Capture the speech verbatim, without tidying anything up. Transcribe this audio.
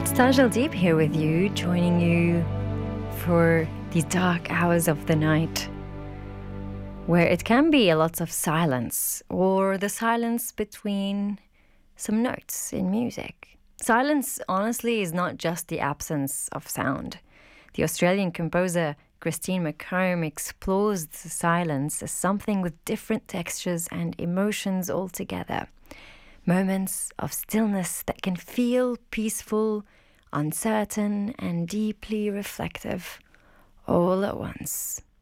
Tajal Deep here with you, joining you for these dark hours of the night, where it can be a lot of silence, or the silence between some notes in music. Silence, honestly, is not just the absence of sound. The Australian composer Christine McComb explores the silence as something with different textures and emotions altogether. Moments of stillness that can feel peaceful, uncertain, and deeply reflective all at once.